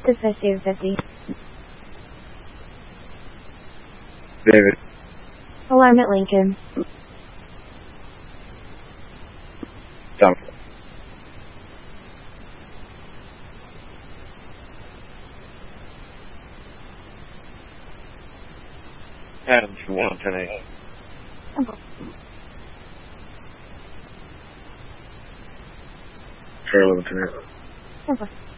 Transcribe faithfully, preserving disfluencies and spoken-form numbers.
Texas fifty fifty. David. Alarm at Lincoln. Dump. Adams from one ten eight. Charlie one ten eight. Simple.